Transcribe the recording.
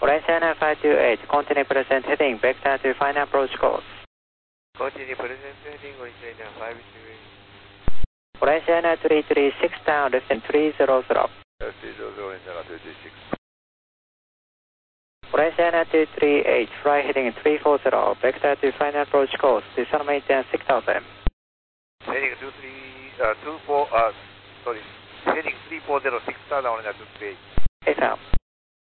China 528, continue present heading, vector to final approach course. Continue present heading, China 528. China 336 down, left and 300. 300, China 238, fly heading 340, vector to final approach course, descent maintenance 6000. Heading 24, sorry, heading 340, 6000 on 238. Affirm.